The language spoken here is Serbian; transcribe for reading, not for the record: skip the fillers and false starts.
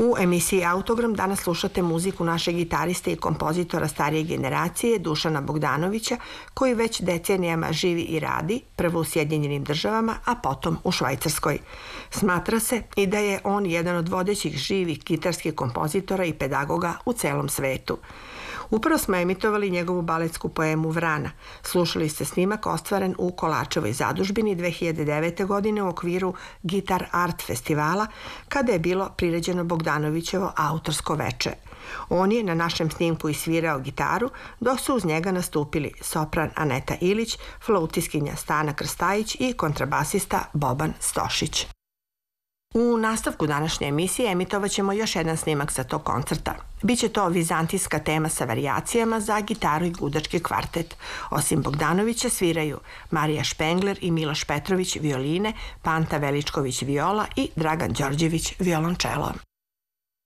U emisiji Autogram danas slušate muziku naše gitariste i kompozitora starije generacije Dušana Bogdanovića, koji već decenijama živi i radi, prvo u Sjedinjenim Državama, a potom u Švajcarskoj. Smatra se i da je on jedan od vodećih živih gitarskih kompozitora i pedagoga u celom svetu. Upravo smo emitovali njegovu baletsku poemu Vrana. Slušali ste snimak ostvaren u Kolačevoj zadužbini 2009. godine u okviru Gitar Art festivala, kada je bilo priređeno Bogdanovićevo autorsko veče. On je na našem snimku isvirao gitaru, dok su uz njega nastupili sopran Aneta Ilić, flautiskinja Stana Krstajić i kontrabasista Boban Stošić. U nastavku današnje emisije emitovat ćemo još jedan snimak sa tog koncerta. Biće to vizantijska tema sa varijacijama za gitaru i gudački kvartet. Osim Bogdanovića sviraju Marija Špengler i Miloš Petrović violine, Panta Veličković viola i Dragan Đorđević violončelo.